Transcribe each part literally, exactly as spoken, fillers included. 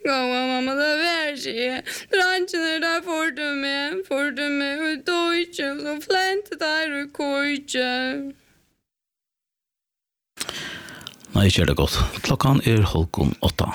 Ja, mamma, det var ikke. Dransjen der får du med, får du med, og døyke, og så flente der og køyke. Nei, ikke er det godt. Klokkan er halvkom åtta.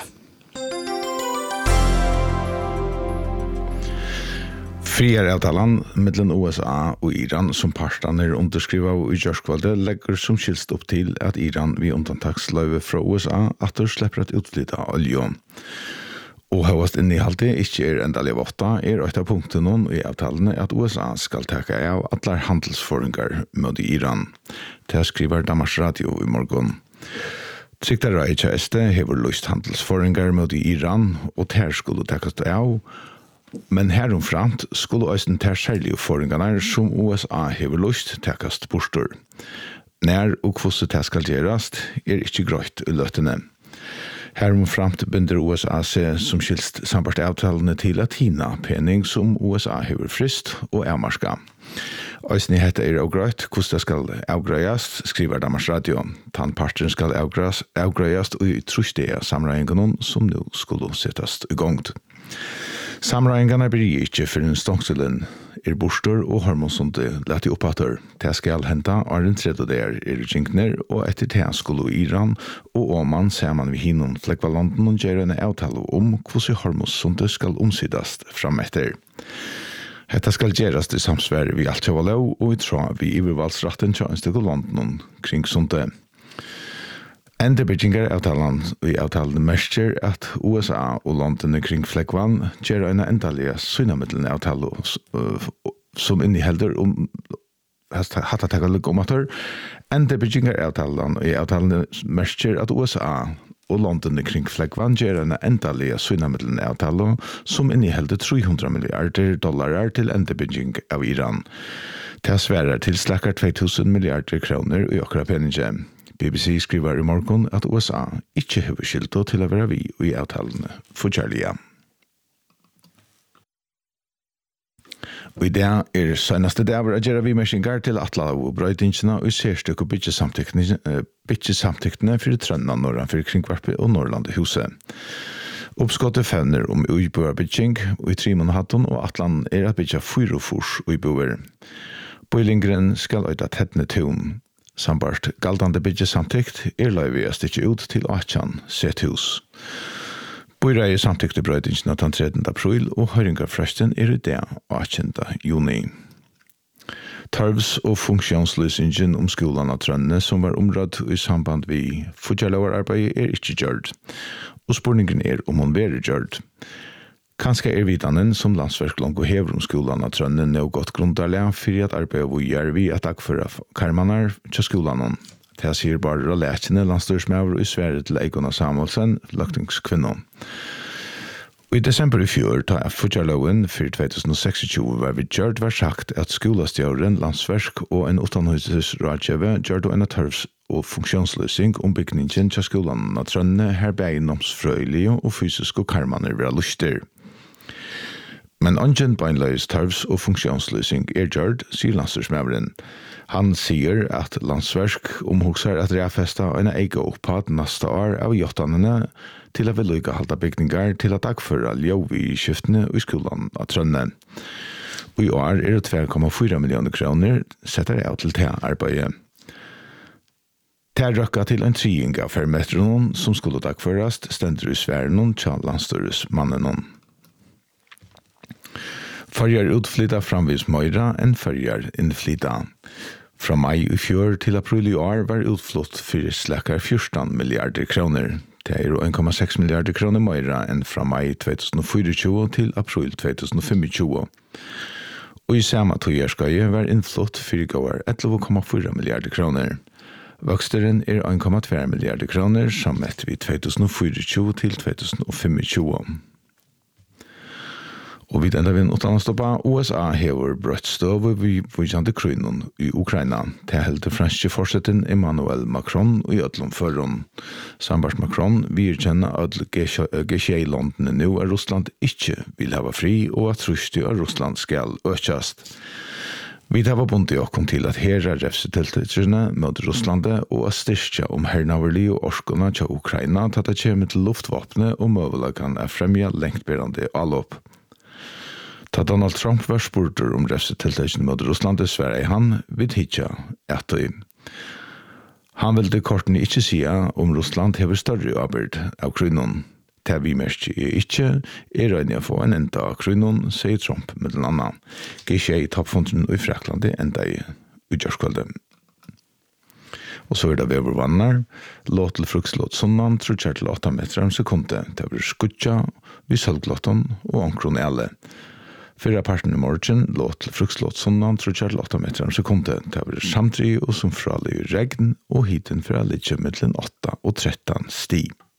Friaravtalan mellom U S A og Iran som partaner underskriva og i Gjørskvalde legger som skilst opp til at Iran ved undantagsløyve fra U S A atter slipper et utflytta olje. Og høyest innehaldet ikke er endelig åtta er et av punktene i avtalene at U S A skal takke av alle handelsføringer mot Iran. Det skriver Damars Radio i morgen. Trykter H S T hever lyst handelsføringer mot Iran, og der skulle takkes det av. Men heromframt skulle også ter særlige føringene som U S A hever lyst takkes borster. Nær og hvordan det skal gjøres er ikke grøyt i løtene. Heromframt binder U S A seg som skilst sambart avtalene til Latina, pening som U S A hever frist og avmarska. Øysene heter er avgrøyt, hvordan det skal avgrøyast, skriver Damars Radio. Tannparten skal avgrøyast og i trustige samregningen som nå skulle settes i gongt. Samregningarna blir ikke for en stångselen er borster og hormonsunde lett i opphatter. Det skal hente av den tredje der er jinkner, og etter det skulle Iran og Oman ser man ved hinnom flekvalanden og gjør en avtale om hvordan hormonsunde skal omsidast fram etter. Dette skal gjøres i samsvær vi alt har lov, og vi tror vi i overvalgsretten til en stykke London kring sunde. Enda byggingar avtalen i avtalen merker at U S A og London kring Flekvan gjør en endalige synamiddelende avtale som innehelder om hatt at jeg om at enda byggingar avtalen i avtalen merker at U S A og London kring Flekvan gjør en endalige synamiddelende avtale som innehelder tre hundre milliarder dollar til enda bygging av Iran. Det sværer til slakker to tusen milliarder kroner i okra penninge. B B C skriver i morgen at U S A ikke har skiltet til å være vi i avtalene for Charlie. Og i det er sønneste det av å gjøre vi meshinger til Atla og brøytingene og særstykke bytjesamtyktene for Trønna, Norranfyr, Kringvarpe og Norrlandet huset. Oppskottet fevner om uibøerbytjing og i Trimonhatten og Atlan er at bytja fyra fors uibøer. Bøylingren skal øyda tettne tun. Sambart galdande bytjesamtykt er løyvigast ikke ut til Atjan sethus. Bøyrei samtykte brøydingen den tredje april og høringarfresten er i det attjende juni. Tarvs- og funksjonsløsningen om skolen av Trønne som var områdt i samband vi fotjalloverarbeidet er ikke gjørt, og spurningen er om hun være gjørt. Kanskje er vitanen som landsverk langt og hever om skolen av Trønne nå godt grunderlig for at arbeidet vi gjør vi at akføra karmaner til skolen. Det sier bare relatjene landstyrsmøver i Sverige til Eikona Samuelsen, løgtingskvinnen. I desember i fjør, da Fudjarloven for to tusen seksogtjue var vi gjørt var sagt at skolastjøren, landsverk og en utenhøysesrådgjøve gjør en tarvs- og funksjonsløsning om bygningen til skolen av Trønne her beinomsfrøyelige og fysiske karmaner ved lyster. Men ungen beinløys tarvs- og funksjonsløsning er gjørt, sier landstyrsmøveren. Han sier at landsverk omhugsar at reafesta en ega opphatt neste år av jottanene til å vedlykke halda bygningar til å dagføre ljøv i skiftene i skolen av Trønne. Og i år er det to komma fire millioner kroner setter jeg til det arbeidet. Det er røkka til en trying av fermetron som skulle dagførast stender i sværen til landstyresmannen. Førjar utflytta framvis møyra enn førjar innflytta. Fra mai i fjør til april i år var utflott for slakkar fjorton milliarder kroner. Det er en komma seks milliarder kroner møyra enn fra mai to tusen tjuefire til april to tusen tjuefem. Og i samme togjerskøye var innflott for gåar elleve komma fire milliarder kroner. Voksteren er en komma to milliarder kroner sammet vi to tusen tjuefire til to tusen tjuefem. Og vi enda vil utanlandstoppa, U S A hever brøtt støve vi vujande krynen i Ukraina. Det heldte franske forsetten Emmanuel Macron og i ødlom førron. Sambart Macron vil kjenne at G sju landene nå at Russland ikke vil hava fri og at trusti av Russland skal økjast. Vi tar bundet og kom til at herra refsetiltøyene mot Russlandet og at styrkja om hernaverlig og orskene til Ukraina tatt det kommer til luftvapnet og møvelagan er fremja lengtberande allop. Ta Donald Trump var spurter om refsetiltøyene mot Russlandet sverre han vid hitja etøy. Han ville korten ikke sia om Russland hever større arbeid av krynon. Det vi mest er ikke er røyne å få en enda av krynon, sier Trump med den annen. Gikk jeg i toppfunden i Fraklandet enda i utgjørskvalget. Og så er det vevervannar, låt til frukslåt sonnan, tror jeg til åtta meter om sekundet. Det blir skutja, vi sølglåten og omkron alle. Fyrre parten i morgen, låt til frukslåt sonnan, tror jeg til åtta meter om sekundet. Det blir samtri og som fralig regn, og hiten fra litt mellom åtta og tretton sti.